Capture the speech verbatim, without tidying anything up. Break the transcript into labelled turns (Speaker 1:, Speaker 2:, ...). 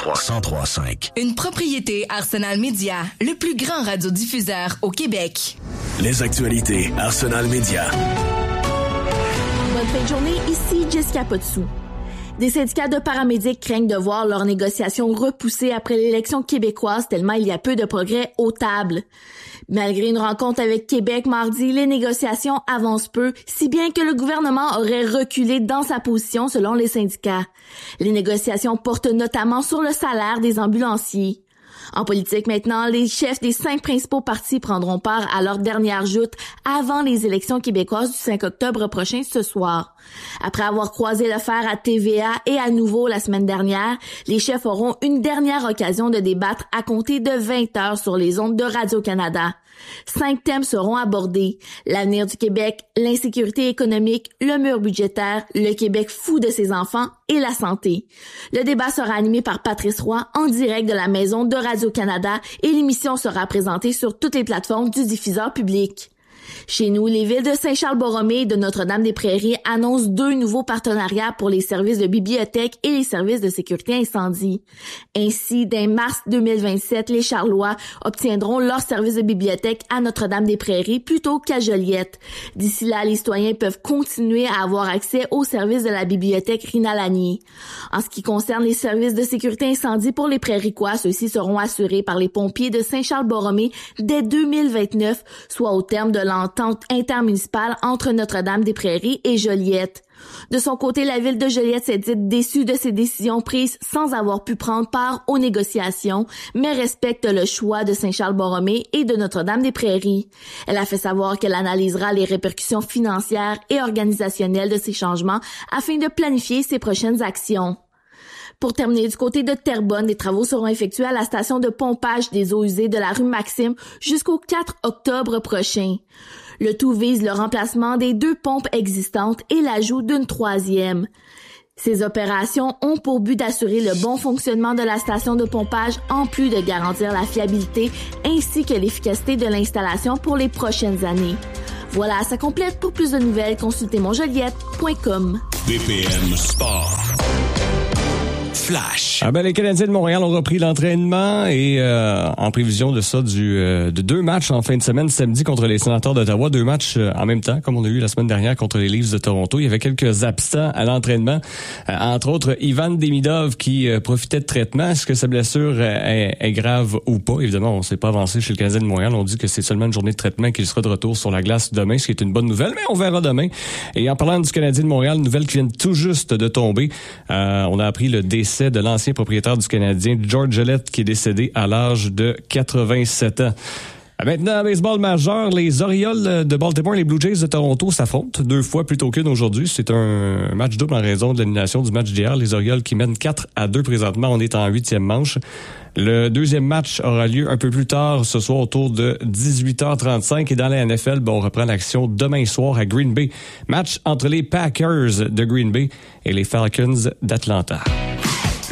Speaker 1: trois cent trois cinq.
Speaker 2: Une propriété Arsenal Média, le plus grand radiodiffuseur au Québec.
Speaker 1: Les actualités Arsenal Média.
Speaker 3: Bonne fin de journée, ici Jessica Potsou. Des syndicats de paramédics craignent de voir leurs négociations repoussées après l'élection québécoise tellement il y a peu de progrès aux tables. Malgré une rencontre avec Québec mardi, les négociations avancent peu, si bien que le gouvernement aurait reculé dans sa position selon les syndicats. Les négociations portent notamment sur le salaire des ambulanciers. En politique maintenant, les chefs des cinq principaux partis prendront part à leur dernière joute avant les élections québécoises du cinq octobre prochain ce soir. Après avoir croisé le fer à T V A et à Nouveau la semaine dernière, les chefs auront une dernière occasion de débattre à compter de vingt heures sur les ondes de Radio-Canada. Cinq thèmes seront abordés: l'avenir du Québec, l'insécurité économique, le mur budgétaire, le Québec fou de ses enfants et la santé. Le débat sera animé par Patrice Roy en direct de la maison de Radio-Canada et l'émission sera présentée sur toutes les plateformes du diffuseur public. Chez nous, les villes de Saint-Charles-Borromée et de Notre-Dame-des-Prairies annoncent deux nouveaux partenariats pour les services de bibliothèque et les services de sécurité incendie. Ainsi, dès mars deux mille vingt-sept, les Charlois obtiendront leur service de bibliothèque à Notre-Dame-des-Prairies plutôt qu'à Joliette. D'ici là, les citoyens peuvent continuer à avoir accès aux services de la bibliothèque Rina-Lanier. En ce qui concerne les services de sécurité incendie pour les Prairicois, ceux-ci seront assurés par les pompiers de Saint-Charles-Borromée dès deux mille vingt-neuf, soit au terme de l'entente intermunicipale entre Notre-Dame-des-Prairies et Joliette. De son côté, la ville de Joliette s'est dite déçue de ces décisions prises sans avoir pu prendre part aux négociations, mais respecte le choix de Saint-Charles-Borromée et de Notre-Dame-des-Prairies. Elle a fait savoir qu'elle analysera les répercussions financières et organisationnelles de ces changements afin de planifier ses prochaines actions. Pour terminer, du côté de Terrebonne, des travaux seront effectués à la station de pompage des eaux usées de la rue Maxime jusqu'au quatre octobre prochain. Le tout vise le remplacement des deux pompes existantes et l'ajout d'une troisième. Ces opérations ont pour but d'assurer le bon fonctionnement de la station de pompage en plus de garantir la fiabilité ainsi que l'efficacité de l'installation pour les prochaines années. Voilà, ça complète. Pour plus de nouvelles, consultez mon joliette point com.
Speaker 1: B P M Sport. Flash.
Speaker 4: Ah ben, les Canadiens de Montréal ont repris l'entraînement et euh, en prévision de ça, du euh, de deux matchs en fin de semaine, samedi contre les Sénateurs d'Ottawa, deux matchs euh, en même temps, comme on a eu la semaine dernière contre les Leafs de Toronto. Il y avait quelques absents à l'entraînement, euh, entre autres Ivan Demidov qui euh, profitait de traitement. Est-ce que sa blessure euh, est, est grave ou pas? Évidemment, on ne s'est pas avancé chez le Canadien de Montréal. On dit que c'est seulement une journée de traitement et qu'il sera de retour sur la glace demain, ce qui est une bonne nouvelle, mais on verra demain. Et en parlant du Canadien de Montréal, une nouvelle qui vient tout juste de tomber. Euh, on a appris le décès de l'ancien propriétaire du Canadien, George Gillette, qui est décédé à l'âge de quatre-vingt-sept ans. Maintenant, en baseball majeur, les Orioles de Baltimore et les Blue Jays de Toronto s'affrontent deux fois plutôt qu'une aujourd'hui. C'est un match double en raison de l'annulation du match d'hier. Les Orioles qui mènent quatre à deux présentement. On est en huitième manche. Le deuxième match aura lieu un peu plus tard ce soir autour de dix-huit heures trente-cinq et dans la N F L, ben, on reprend l'action demain soir à Green Bay. Match entre les Packers de Green Bay et les Falcons d'Atlanta.